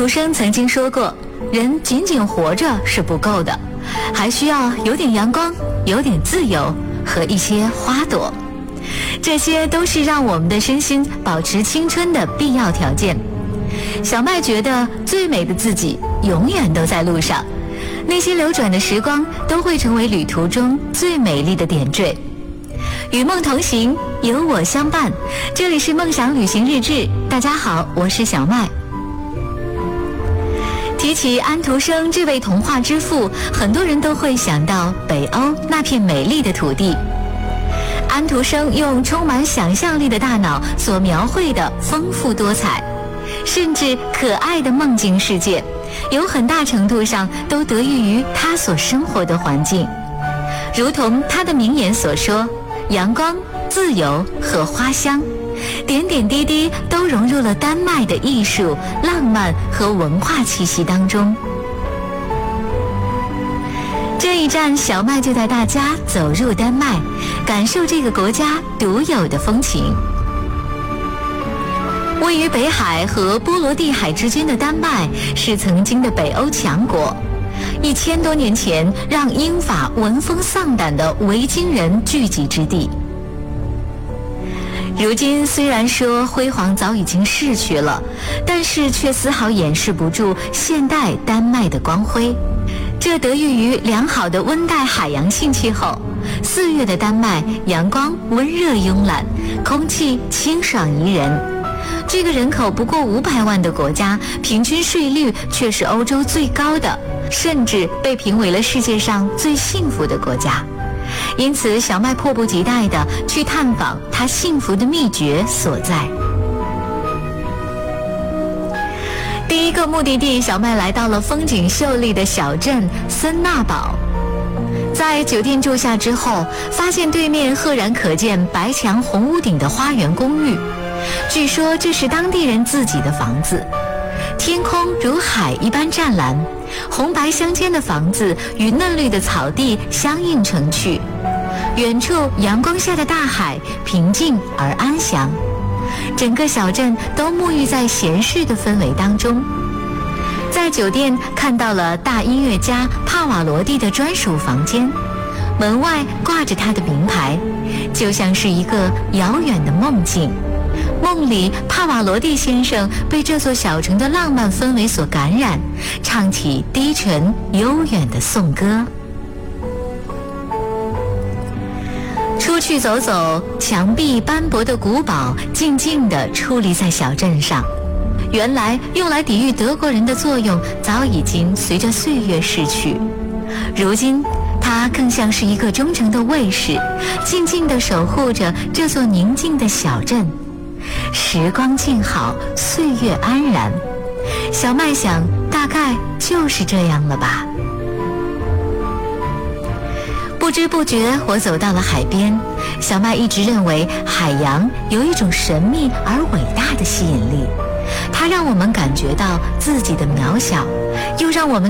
徒生曾经说过，人仅仅活着是不够的，还需要有点阳光，有点自由和一些花朵，这些都是让我们的身心保持青春的必要条件。小麦觉得最美的自己永远都在路上，那些流转的时光都会成为旅途中最美丽的点缀。与梦同行，有我相伴，这里是梦想旅行日志。大家好，我是小麦。提起安徒生这位童话之父，很多人都会想到北欧那片美丽的土地。安徒生用充满想象力的大脑所描绘的丰富多彩，甚至可爱的梦境世界，有很大程度上都得益于他所生活的环境。如同他的名言所说，阳光、自由和花香，点点滴滴都融入了丹麦的艺术、浪漫和文化气息当中。这一站，小麦就带大家走入丹麦，感受这个国家独有的风情。位于北海和波罗的海之间的丹麦是曾经的北欧强国，1000多年前让英法闻风丧胆的维京人聚集之地。如今虽然说辉煌早已经逝去了，但是却丝毫掩饰不住现代丹麦的光辉。这得益于良好的温带海洋性气候，4月的丹麦阳光温热慵懒，空气清爽宜人。这个人口不过500万的国家，平均税率却是欧洲最高的，甚至被评为了世界上最幸福的国家。因此小麦迫不及待地去探访他幸福的秘诀所在。第一个目的地，小麦来到了风景秀丽的小镇森纳堡。在酒店住下之后，发现对面赫然可见白墙红屋顶的花园公寓，据说这是当地人自己的房子。天空如海一般湛蓝，红白相间的房子与嫩绿的草地相映成趣。远处阳光下的大海平静而安详，整个小镇都沐浴在闲适的氛围当中。在酒店看到了大音乐家帕瓦罗蒂的专属房间，门外挂着他的名牌，就像是一个遥远的梦境。梦里帕瓦罗蒂先生被这座小城的浪漫氛围所感染，唱起低沉悠远的颂歌。出去走走，墙壁斑驳的古堡静静地矗立在小镇上。原来用来抵御德国人的作用早已经随着岁月逝去，如今它更像是一个忠诚的卫士，静静地守护着这座宁静的小镇。时光静好，岁月安然。小麦想，大概就是这样了吧。不知不觉我走到了海边。小麦一直认为海洋有一种神秘而伟大的吸引力，它让我们感觉到自己的渺小，又让我们